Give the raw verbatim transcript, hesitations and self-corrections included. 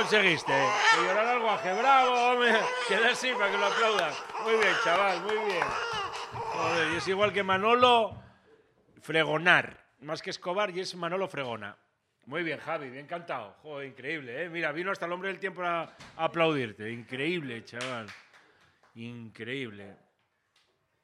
conseguiste? Que llorar al guaje. ¡Bravo, hombre! Queda así para que lo aplaudan. Muy bien, chaval, muy bien. Joder, y es igual que Manolo Fregonar. Más que Escobar, y es Manolo Fregona. Muy bien, Javi, bien cantado. Joder, increíble, ¿eh? Mira, vino hasta el hombre del tiempo a, a aplaudirte. Increíble, chaval. Increíble.